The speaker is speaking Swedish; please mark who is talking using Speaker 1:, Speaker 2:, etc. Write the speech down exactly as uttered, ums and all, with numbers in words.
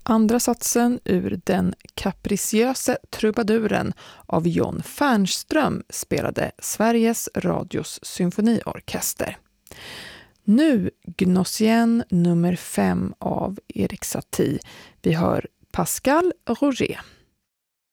Speaker 1: Andra satsen ur Den kapriciöse trubaduren av John Fernström spelade Sveriges Radios symfoniorkester. Nu Gnossienne nummer fem av Erik Satie. Vi hör Pascal Roger.